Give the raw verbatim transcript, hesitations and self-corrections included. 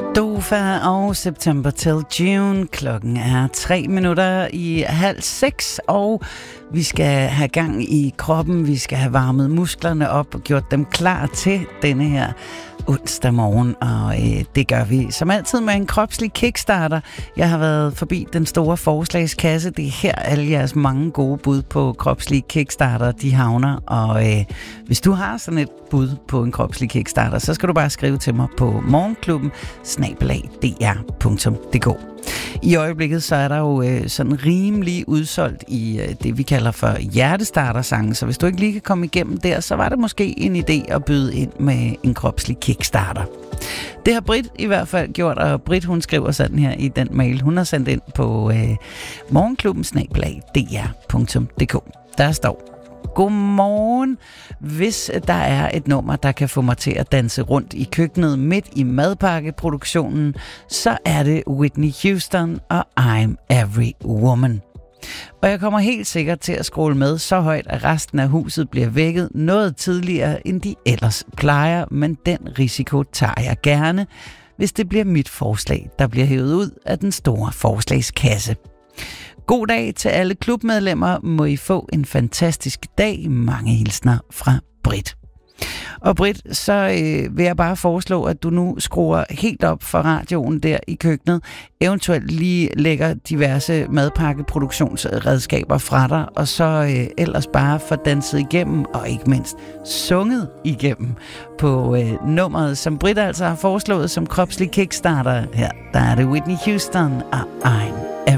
Dofa og September Till June. Klokken er tre minutter i halv seks, og vi skal have gang i kroppen. Vi skal have varmet musklerne op og gjort dem klar til denne her onsdag morgen, og øh, det gør vi som altid med en kropslig kickstarter. Jeg har været forbi den store forslagskasse. Det er her alle jeres mange gode bud på kropslige kickstarter, de havner, og øh, hvis du har sådan et bud på en kropslig kickstarter, så skal du bare skrive til mig på morgenklubben snabel-a d r punktum d k. I øjeblikket så er der jo øh, sådan rimelig udsolgt i øh, det, vi kalder for hjertestartersange, så hvis du ikke lige kan komme igennem der, så var det måske en idé at byde ind med en kropslig kickstarter. Det har Britt i hvert fald gjort, og Britt, hun skriver sådan her i den mail, hun har sendt ind på øh, morgenklubben snabel-a d r punktum d k. Der står: Godmorgen. Hvis der er et nummer, der kan få mig til at danse rundt i køkkenet midt i madpakkeproduktionen, så er det Whitney Houston og I'm Every Woman. Og jeg kommer helt sikkert til at scrolle med så højt, at resten af huset bliver vækket noget tidligere, end de ellers plejer, men den risiko tager jeg gerne, hvis det bliver mit forslag, der bliver hævet ud af den store forslagskasse. God dag til alle klubmedlemmer. Må I få en fantastisk dag. Mange hilsner fra Britt. Og Britt, så øh, vil jeg bare foreslå, at du nu skruer helt op for radioen der i køkkenet. Eventuelt lige lægger diverse madpakkeproduktionsredskaber fra dig, og så øh, ellers bare får danset igennem, og ikke mindst sunget igennem på øh, nummeret, som Britt altså har foreslået som kropslig kickstarter. Her der er det Whitney Houston og I'm